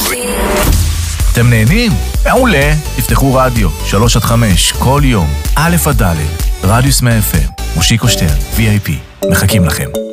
אתם נהנים? מעולה. תפתחו רדיו 3-5 כל יום, א' עד ד', רדיוס 100 FM, מושיקו שטרן, VIP. מחכים לכם.